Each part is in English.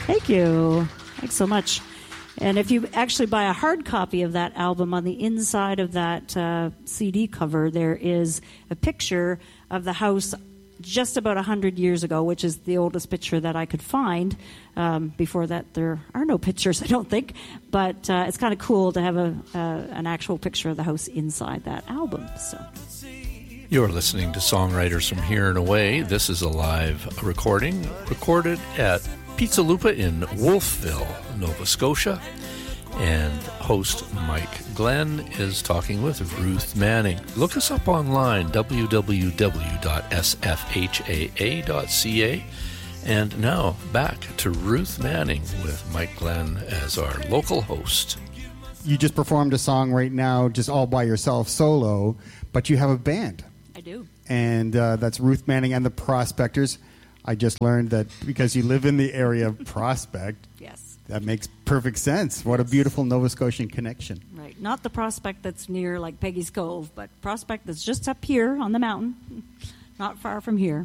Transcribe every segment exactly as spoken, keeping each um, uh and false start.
Thank you. Thanks so much. And if you actually buy a hard copy of that album, on the inside of that uh, C D cover, there is a picture of the house just about one hundred years ago, which is the oldest picture that I could find. Um, before that, there are no pictures, I don't think. But uh, it's kind of cool to have a uh, an actual picture of the house inside that album. So. You're listening to Songwriters from Here and Away. This is a live recording, recorded at Pizza Lupa in Wolfville, Nova Scotia. And host Mike Glenn is talking with Ruth Manning. Look us up online, w w w dot s f h a a dot c a. And now back to Ruth Manning with Mike Glenn as our local host. You just performed a song right now just all by yourself, solo, but you have a band. I do. And uh, that's Ruth Manning and the Prospectors. I just learned that because you live in the area of Prospect. Yes. That makes perfect sense. What a beautiful Nova Scotian connection. Right. Not the Prospect that's near like Peggy's Cove, but Prospect that's just up here on the mountain, not far from here.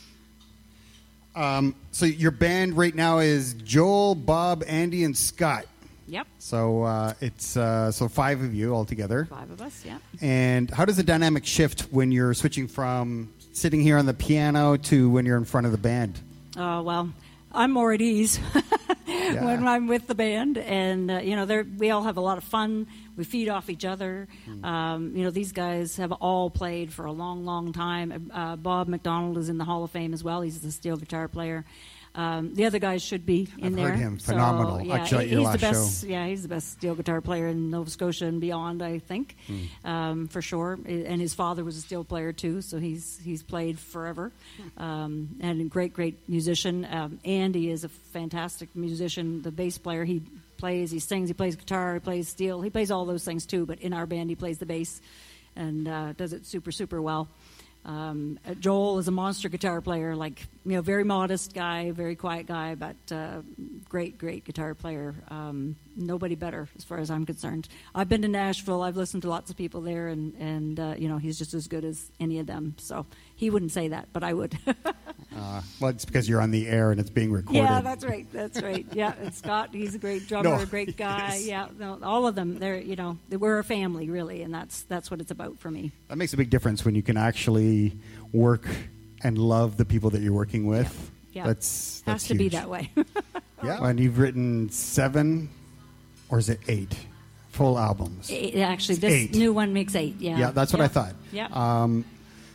Um, so your band right now is Joel, Bob, Andy, and Scott. Yep. So uh, it's uh, so five of you all together. Five of us, yeah. And how does the dynamic shift when you're switching from sitting here on the piano to when you're in front of the band? Oh, uh, well, I'm more at ease yeah. when I'm with the band. And, uh, you know, we all have a lot of fun. We feed off each other. Mm. Um, you know, these guys have all played for a long, long time. Uh, Bob McDonald is in the Hall of Fame as well. He's the steel guitar player. Um, the other guys should be in I've there. Heard him. Phenomenal. So, yeah, Actually, at your he's last the best, show. Yeah, he's the best steel guitar player in Nova Scotia and beyond, I think, mm. um, for sure. And his father was a steel player too, so he's he's played forever. Um, and a great, great musician. Um, Andy is a fantastic musician. The bass player, he plays, he sings, he plays guitar, he plays steel, he plays all those things too. But in our band, he plays the bass and uh, does it super, super well. Um, Joel is a monster guitar player, like, you know, very modest guy, very quiet guy, but uh, great, great guitar player. Um, nobody better, as far as I'm concerned. I've been to Nashville. I've listened to lots of people there, and, and uh, you know, he's just as good as any of them. So he wouldn't say that, but I would. uh, well, it's because you're on the air and it's being recorded. Yeah, that's right. That's right. Yeah, and Scott, he's a great drummer, no, a great guy. Yeah, no, all of them. They're, you know, we're a family, really, and that's that's what it's about for me. That makes a big difference when you can actually work and love the people that you're working with. Yeah, yeah. That's, that's has to huge. be that way. Yeah, and you've written seven, or is it eight, full albums? Eight, actually, this eight. new one makes eight. Yeah, yeah, that's what yeah. I thought. Yeah. Um,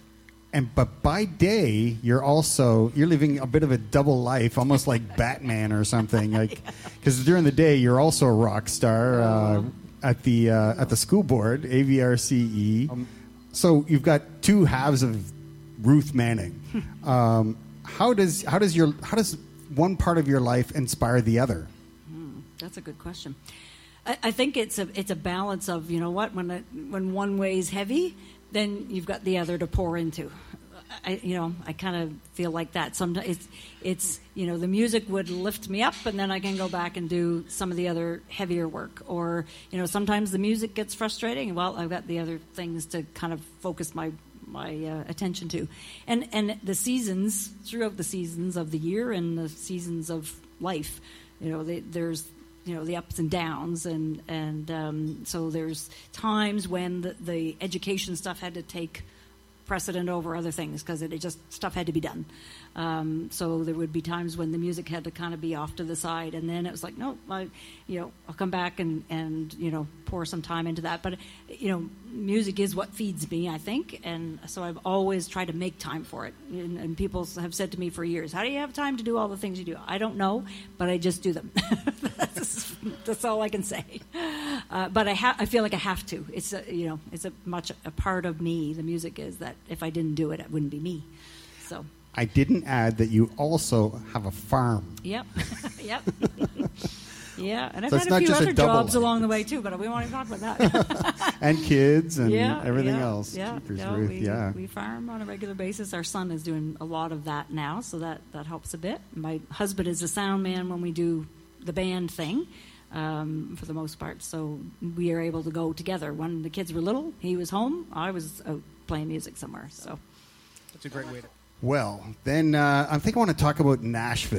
and but by day, you're also you're living a bit of a double life, almost like Batman or something. Like, because during the day, you're also a rock star uh, at the uh, at the school board, A V R C E. Um, so you've got two halves of Ruth Manning. um, how does how does your how does one part of your life inspire the other? Mm, that's a good question. I, I think it's a it's a balance of, you know what, when it, when one weighs heavy, then you've got the other to pour into. I, you know, I kind of feel like that. Sometimes it's, it's, you know, the music would lift me up, and then I can go back and do some of the other heavier work. Or, you know, sometimes the music gets frustrating. Well, I've got the other things to kind of focus my my uh, attention to. And and the seasons, throughout the seasons of the year and the seasons of life, you know, they, there's, you know, the ups and downs, and and um, so there's times when the, the education stuff had to take precedent over other things because it, it just stuff had to be done. Um, so there would be times when the music had to kind of be off to the side, and then it was like, no, I, you know, I'll come back and and you know pour some time into that. But you know, music is what feeds me, I think, and so I've always tried to make time for it. And, and people have said to me for years, "How do you have time to do all the things you do?" I don't know, but I just do them. that's, that's all I can say. Uh, but I ha- I feel like I have to. It's a, you know, it's a much a part of me. The music is that if I didn't do it, it wouldn't be me. So. I didn't add that you also have a farm. Yep. Yep. Yeah, and I've so had a few other a jobs life. along the way too, but we won't even talk about that. And kids and yeah, everything yeah, else. Yeah, Jeepers, no, Ruth, we, yeah. we farm on a regular basis. Our son is doing a lot of that now, so that, that helps a bit. My husband is a sound man when we do the band thing, um, for the most part, so we are able to go together. When the kids were little, he was home, I was out playing music somewhere. So that's a great way to... Well, then uh, I think I want to talk about Nashville.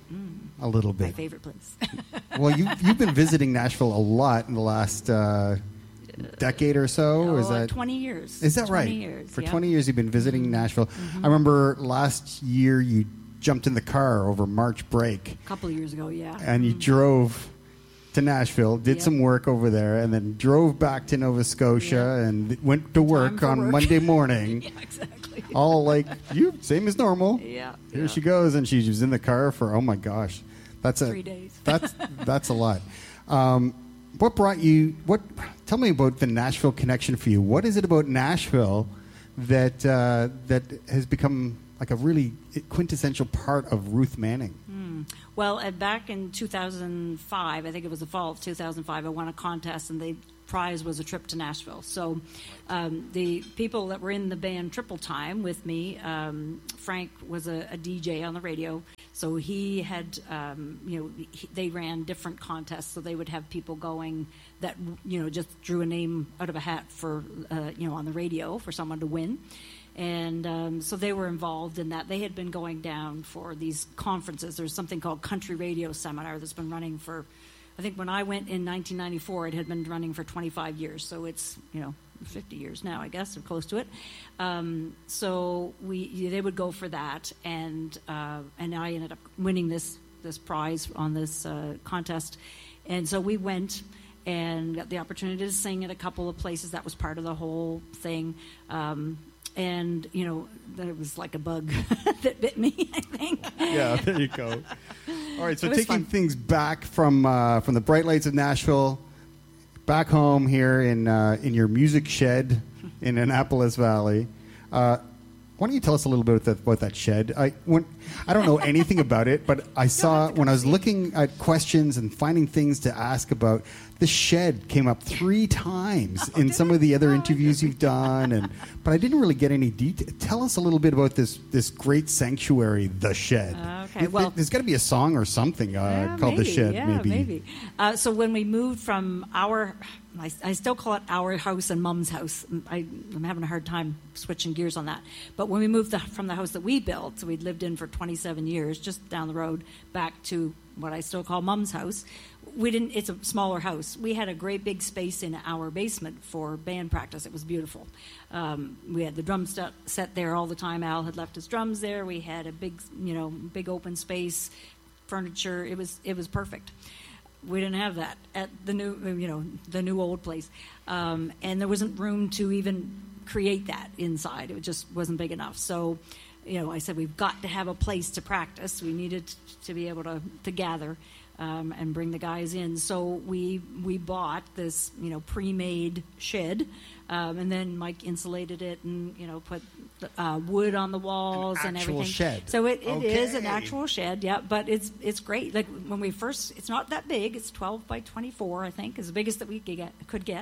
a little bit. My favorite place. Well, you, you've been visiting Nashville a lot in the last uh, decade or so. Oh, is that twenty years? Is that twenty right? Years, For yeah. twenty years, you've been visiting Mm-hmm. Nashville. Mm-hmm. I remember last year you jumped in the car over March break, A couple of years ago, yeah. and you Mhm. drove to Nashville, did Yep. some work over there, and then drove back to Nova Scotia Yeah. and went to work for on work. Monday morning. Yeah, exactly. All like you, same as normal. Yeah. Here yeah. she goes, and she was in the car for oh my gosh, that's a Three days. that's that's a lot. Um, what brought you? What? Tell me about the Nashville connection for you. What is it about Nashville that uh, that has become like a really quintessential part of Ruth Manning? Hmm. Well, uh, back in two thousand five, I think it was the fall of two thousand five, I won a contest, and the prize was a trip to Nashville. So um, the people that were in the band Triple Time with me, um, Frank was a, a D J on the radio, so he had, um, you know, he, they ran different contests, so they would have people going that, you know, just drew a name out of a hat for, uh, you know, on the radio for someone to win. And um, so they were involved in that. They had been going down for these conferences. There's something called Country Radio Seminar that's been running for, I think when I went in nineteen ninety-four, it had been running for twenty-five years. So it's, you know, fifty years now, I guess, or close to it. Um, so we they would go for that. And uh, and I ended up winning this, this prize on this uh, contest. And so we went and got the opportunity to sing at a couple of places. That was part of the whole thing. Um, And, you know, there was like a bug that bit me, I think. Yeah, there you go. All right, so It was taking fun. things back from uh, from the bright lights of Nashville, back home here in uh, in your music shed in Annapolis Valley. Uh, why don't you tell us a little bit about that, about that shed? I when, I don't know anything about it, but I saw when I was looking at questions and finding things to ask about, the shed came up three times Oh, in did some it? of the other Oh, interviews you've done, and but I didn't really get any detail. Tell us a little bit about this this great sanctuary, the shed. Okay, There- well- there's got to be a song or something uh, Yeah, called the maybe, shed. yeah, maybe. maybe. Uh, so when we moved from our, I, I still call it our house and Mom's house. I, I'm having a hard time switching gears on that. But when we moved the, from the house that we built, so we'd lived in for twenty-seven years, just down the road, back to what I still call Mom's house. We didn't. It's a smaller house. We had a great big space in our basement for band practice. It was beautiful. Um, we had the drum st- set there all the time. Al had left his drums there. We had a big, you know, big open space, furniture. It was it was perfect. We didn't have that at the new, you know, the new old place, um, and there wasn't room to even create that inside. It just wasn't big enough. So, you know, I said we've got to have a place to practice. We needed to be able to to gather. Um, and bring the guys in. So we we bought this, you know, pre-made shed, um, and then Mike insulated it and, you know, put uh, wood on the walls and actual everything. shed. So it, it is an Okay. actual shed, yeah. But it's it's great. Like when we first, it's not that big. It's twelve by twenty-four, I think, is the biggest that we could get. Could get.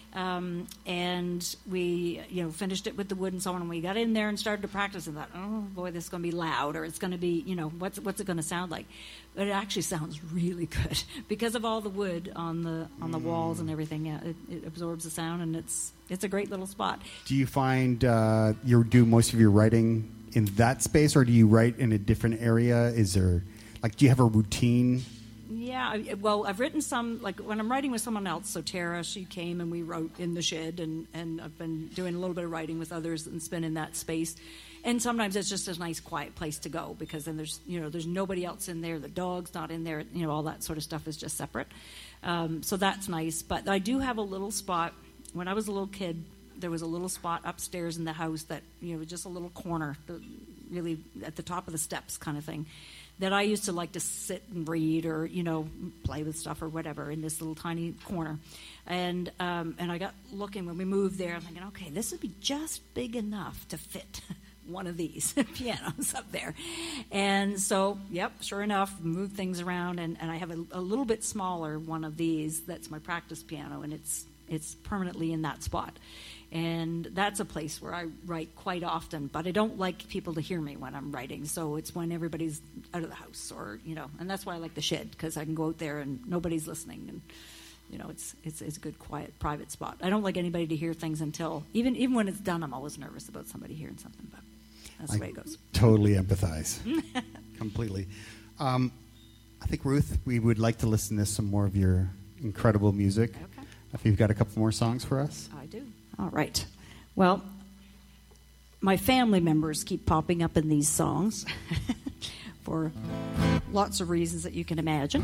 Um, and we, you know, finished it with the wood and so on. And we got in there and started to practice and thought, oh boy, this is going to be loud, or it's going to be, you know, what's what's it going to sound like? But it actually sounds really good because of all the wood on the on the walls and everything. Yeah, it, it absorbs the sound, and it's it's a great little spot. Do you find uh, you do most of your writing in that space, or do you write in a different area? Is there, like, do you have a routine? Yeah, I- well, I've written some, like when I'm writing with someone else, so Tara, she came and we wrote in the shed, and, and I've been doing a little bit of writing with others and it's been in that space. And sometimes it's just a nice, quiet place to go because then there's, you know, there's nobody else in there, the dog's not in there, you know, all that sort of stuff is just separate. Um, so that's nice. But I do have a little spot. When I was a little kid, there was a little spot upstairs in the house that, you know, just a little corner, the, really at the top of the steps kind of thing, that I used to like to sit and read or, you know, play with stuff or whatever in this little tiny corner. And um, and I got looking when we moved there, I'm thinking, okay, this would be just big enough to fit one of these pianos up there. And so, yep, sure enough, moved things around, and, and I have a, a little bit smaller one of these that's my practice piano, and it's it's permanently in that spot. And that's a place where I write quite often, but I don't like people to hear me when I'm writing. So it's when everybody's out of the house, or, you know, and that's why I like the shed, because I can go out there and nobody's listening, and, you know, it's it's it's a good, quiet, private spot. I don't like anybody to hear things until, even even when it's done, I'm always nervous about somebody hearing something, but that's the I way it goes. Totally empathize. Completely. Um, I think, Ruth, we would like to listen to some more of your incredible music. Okay. If you've got a couple more songs for us. I do. All right. Well, my family members keep popping up in these songs for lots of reasons that you can imagine.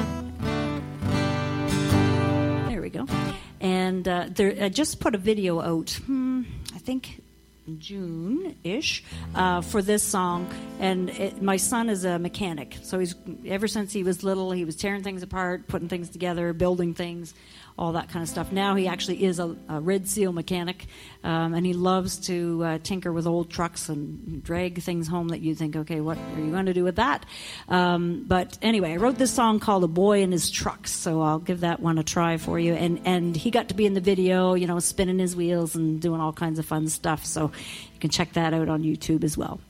There we go. And uh, there, I just put a video out, hmm, I think June-ish, uh, for this song. And it, my son is a mechanic. So he's ever since he was little, he was tearing things apart, putting things together, building things, all that kind of stuff. Now he actually is a, a Red Seal mechanic, um, and he loves to uh, tinker with old trucks and drag things home that you think, okay, what are you going to do with that? Um, but anyway, I wrote this song called A Boy and His Trucks, so I'll give that one a try for you. And, and he got to be in the video, you know, spinning his wheels and doing all kinds of fun stuff, so you can check that out on YouTube as well.